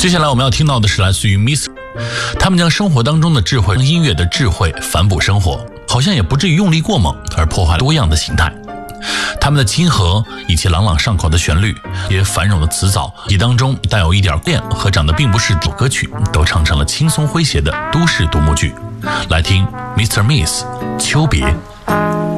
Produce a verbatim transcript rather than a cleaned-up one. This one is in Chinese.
接下来我们要听到的是来自于 Miss， 他们将生活当中的智慧、音乐的智慧反哺生活，好像也不至于用力过猛而破坏多样的形态。他们的亲和以及朗朗上口的旋律，也繁荣的词藻，以当中带有一点恋和长得并不是主歌曲，都唱成了轻松诙谐的都市独幕剧。来听 Mister Miss 秋别。